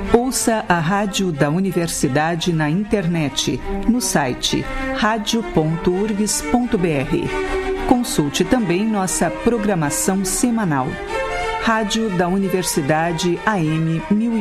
Ouça a Rádio da Universidade na internet, no site radio.urgs.br. Consulte também nossa programação semanal. Rádio da Universidade AM 1080.